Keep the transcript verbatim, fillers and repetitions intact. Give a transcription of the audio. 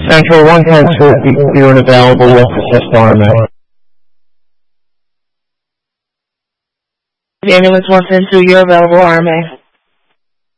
Central one ten two, you're unavailable, we'll assist R M A. Ambulance one ten two, you're available, R M A.